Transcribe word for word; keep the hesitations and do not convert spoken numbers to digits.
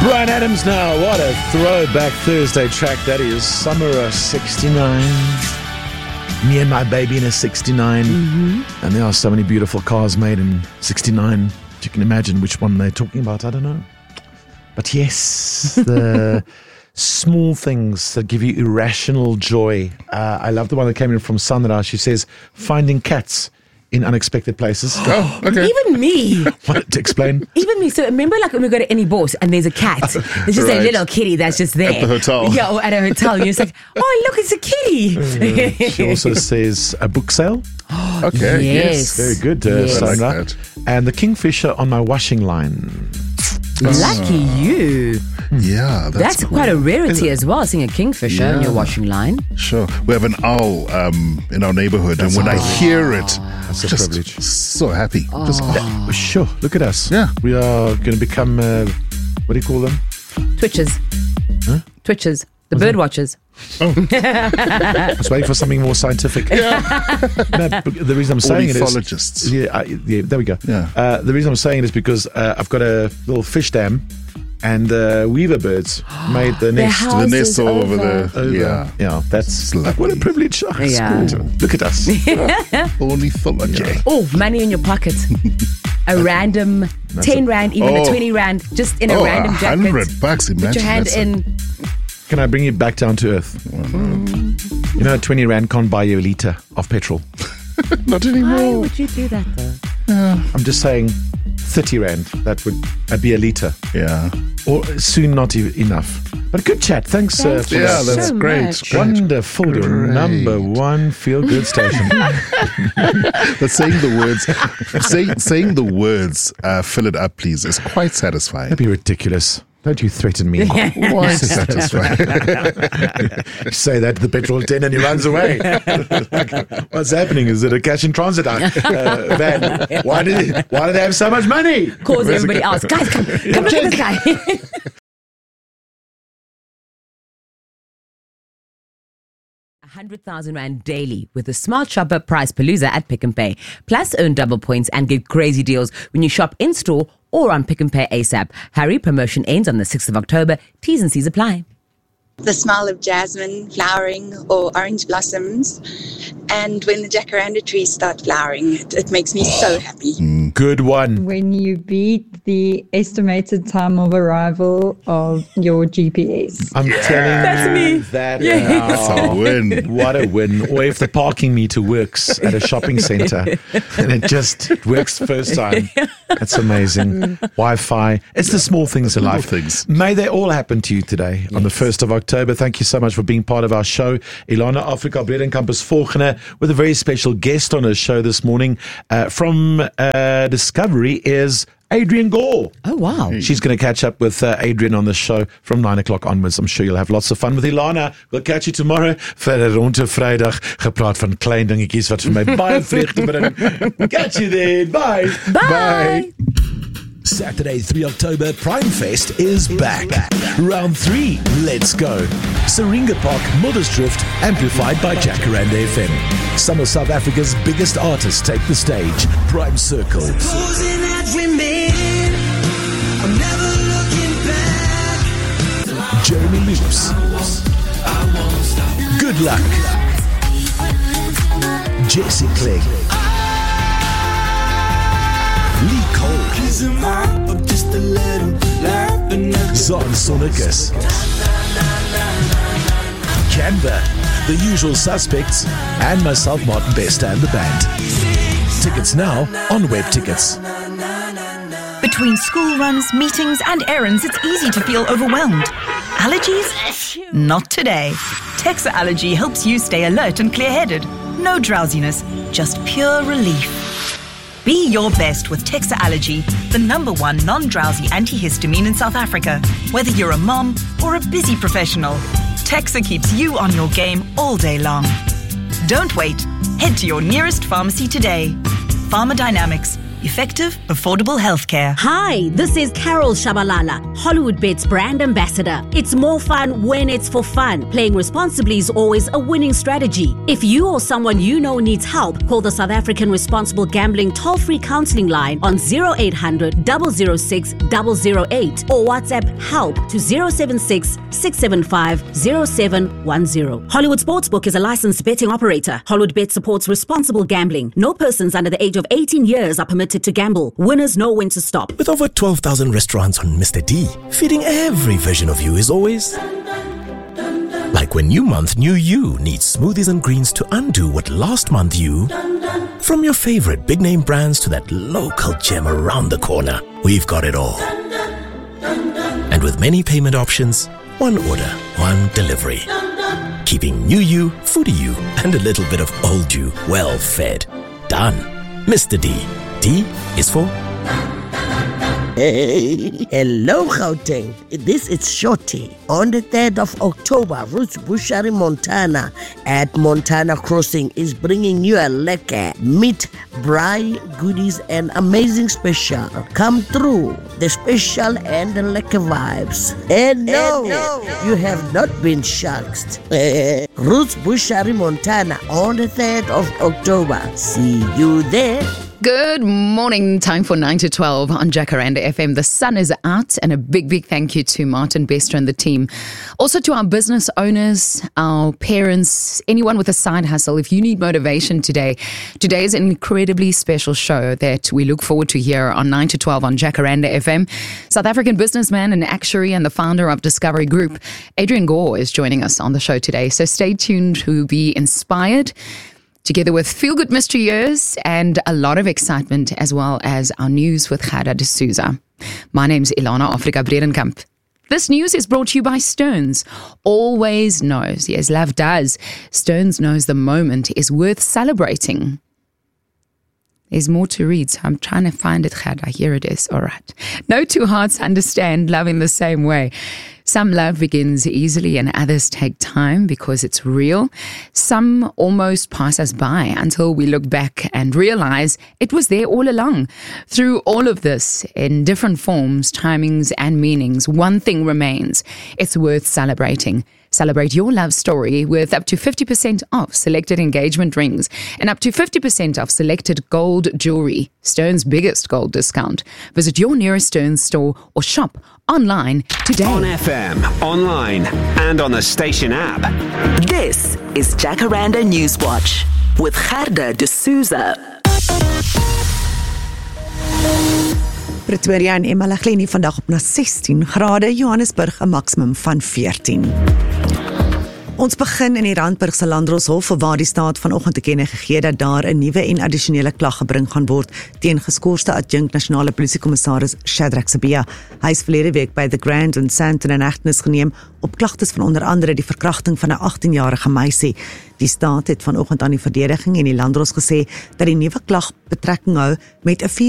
Bryan Adams now. What a throwback Thursday track that is. Summer of sixty-nine. Me and my baby in a sixty-nine. Mm-hmm. And there are so many beautiful cars made in sixty-nine. You can imagine which one they're talking about. I don't know. But yes, the small things that give you irrational joy. Uh, I love the one that came in from Sandra. She says, finding cats in unexpected places. Oh, okay. Even me. What, to explain? Even me. So remember, like when we go to any boat and there's a cat, there's just Right. a little kitty that's just there At the hotel. Yeah, or at a hotel. You're just like, oh, look, it's a kitty. She also says a book sale. Okay. Yes. Very good, uh, Yes. I like Sandra. that. And the kingfisher on my washing line. Lucky you. Yeah, that's, That's cool. quite a rarity as well, seeing a kingfisher in your Yeah. washing line. Sure. We have an owl um, in our neighborhood, and when I hear it, That's a just privilege. so happy. Just, Oh, sure, look at us. Yeah. We are going to become, uh, what do you call them? Twitches. Twitches. The bird watchers. I was waiting for something more scientific. No, but the reason I'm saying it is... Ornithologists. Yeah, I, yeah, there we go. Yeah. Uh, the reason I'm saying it is because uh, I've got a little fish dam, and uh, weaver birds made the Their nest. house The nest is all over over. the... over. Yeah. Yeah, that's... It's What a lovely. privilege. Oh, it's Yeah. good. Look at us. Ornithology. Oh, money in your pocket. A random ten rand, even a Oh. twenty rand, just in a Oh, random a jacket. hundred bucks. Imagine Put your hand that's in. Can I bring you back down to earth? You know, twenty rand can't buy you a litre of petrol. A, not Why anymore. would you do that though? I'm just saying thirty rand. That would that'd be a litre. Yeah. Or soon not e- enough. But good chat. Thanks uh, Thank for you Yeah, that. that's so great. much. great. Wonderful. Your Great. number one feel-good station. But saying the words, say, saying the words, uh, fill it up, please, is quite satisfying. That'd be ridiculous. Don't you threaten me. Quite satisfying. Say that to the petrol attendant and he runs away. What's happening? Is it a cash in transit uh, van? Why did why do they have so much money? Cause everybody else. Guys, come, come look at this guy. one hundred thousand rand daily with the Smart Shopper Price Palooza at Pick and Pay. Plus, earn double points and get crazy deals when you shop in-store or on Pick and Pay ASAP. Hurry, promotion ends on the sixth of October. T's and C's apply. The smell of jasmine flowering or orange blossoms, and when the jacaranda trees start flowering, it, it makes me so happy. Good one. When you beat the estimated time of arrival of your G P S. I'm telling That's you me. that Yeah. That's a win. What a win. Or if the parking meter works at a shopping center and it just it works first time. That's amazing. Wi-Fi. It's the small things in Little life. things. May they all happen to you today on the first of October. Thank you so much for being part of our show. Ilana Afrika Bredenkamp is volgende with a very special guest on her show this morning. Uh, from uh, Discovery is Adrian Gore. Oh, wow. She's going to catch up with uh, Adrian on the show from nine o'clock onwards. I'm sure you'll have lots of fun with Ilana. We'll catch you tomorrow. Verder rond te Vrydag. Gepraat van klein dingetjies wat vir my baie vreugde bring. Catch you then. Bye. Bye. Saturday, the third of October, Prime Fest is back. Round three, let's go. Syringa Park, Moddersdrift, amplified by Jacaranda F M. Some of South Africa's biggest artists take the stage. Prime Circle, Jeremy Loops, Good Luck, Jesse Clegg, Lee Cole, Zon Sonicus, Canva, The Usual Suspects, and myself, Martin Bester, and the band. Tickets now on Web Tickets. Between school runs, meetings, and errands, it's easy to feel overwhelmed. Allergies? Not today. Texa Allergy helps you stay alert and clear-headed. No drowsiness, just pure relief. Be your best with Texa Allergy, the number one non-drowsy antihistamine in South Africa. Whether you're a mom or a busy professional, Texa keeps you on your game all day long. Don't wait. Head to your nearest pharmacy today. Pharmacodynamics, effective, affordable healthcare. Hi, this is Carol Shabalala, Hollywood Bets brand ambassador. It's more fun when it's for fun. Playing responsibly is always a winning strategy. If you or someone you know needs help, call the South African Responsible Gambling toll-free counselling line on zero eight hundred, double oh six, double oh eight or WhatsApp help to zero seven six, six seven five, zero seven one zero. Hollywood Sportsbook is a licensed betting operator. Hollywood Bet supports responsible gambling. No persons under the age of eighteen years are permitted to gamble. Winners know when to stop. With over twelve thousand restaurants on Mister D, feeding every version of you is always... like when new month, new you needs smoothies and greens to undo what last month you... From your favorite big name brands to that local gem around the corner, we've got it all. And with many payment options, one order, one delivery. Keeping new you, foodie you, and a little bit of old you well fed. Done. Mister D. D is for... Hey, hello Gauteng. This is Shorty. On the third of October, Roots Butchery Montana at Montana Crossing is bringing you a lekker meat, braai, goodies and amazing special. Come through. The special and the lekker vibes. And no, and no. you have not been shucked. Roots Butchery Montana on the third of October. See you there. Good morning. Time for nine to twelve on Jacaranda F M. The sun is out, and a big, big thank you to Martin Bester and the team. Also to our business owners, our parents, anyone with a side hustle. If you need motivation today, today is an incredibly special show that we look forward to here on nine to twelve on Jacaranda F M. South African businessman and actuary and the founder of Discovery Group, Adrian Gore, is joining us on the show today. So stay tuned to be inspired, together with Feel Good Mystery Years and a lot of excitement, as well as our news with Gerda de Souza. My name's Ilana Afrika Bredenkamp. This news is brought to you by Stearns. Always knows, yes, love does. Stearns knows the moment is worth celebrating. There's more to read, so I'm trying to find it, Gerda. Here it is. All right. No two hearts understand love in the same way. Some love begins easily and others take time because it's real. Some almost pass us by until we look back and realize it was there all along. Through all of this, in different forms, timings and meanings, one thing remains. It's worth celebrating. Celebrate your love story with up to fifty percent off selected engagement rings and up to fifty percent off selected gold jewelry. Stearns' biggest gold discount. Visit your nearest Stearns store or shop online today. On F M, online and on the station app. This is Jacaranda Newswatch with Gerda de Souza. Pretoria en eMalahleni vandag op na sestien grade, Johannesburg 'n maksimum van veertien. Ons begin in die Randburgse Landdroshof, waar die staat vanoggend te kenne gegee dat daar 'n nuwe en addisionele klag gebring gaan word teen geskoorste adjunkt nasionale polisiekommissaris Shadrack Sibiya. Hy is verlede week by The Grand in Sandton in hegtenis geneem op klagtes van onder andere die verkrachting van 'n agtien-jarige meisie. Die staat het vanoggend aan die verdediging en die Landdros gesê dat die nuwe klag betrekking hou met 'n